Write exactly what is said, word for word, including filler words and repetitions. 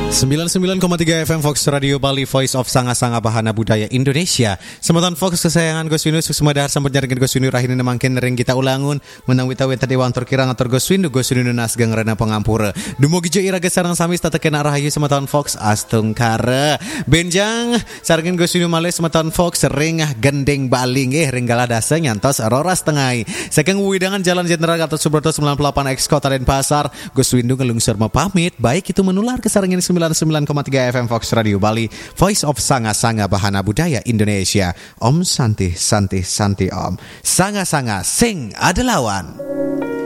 sembilan puluh sembilan koma tiga F M Fox Radio Bali, Voice of Sanga-Sanga Bahana Budaya Indonesia. Semeton Fox kesayangan Goswinu sukses dahar sampai jaringin Goswinu rahini nemangkin ring kita ulangun menang wita wita dewa antor kirang atur Goswinu Goswinu nasgang rena pengampura. Dumugi jo ira gesarang sami tatekena rahayu semeton Fox astungkara. Benjang sarengin Goswinu male semeton Fox ring gendeng baling eh ring galadasa nyantos roras tengai. Saking widangan Jalan Jenderal Gatot Subroto sembilan puluh delapan X Kota Denpasar, Goswinu ngelungsur mapamit baik itu menular kesarengin sembilan puluh sembilan koma tiga F M Fox Radio Bali, Voice of Sanga-Sanga Bahana Budaya Indonesia. Om Santi Santi Santi Om. Sanga-Sanga sing ada lawan.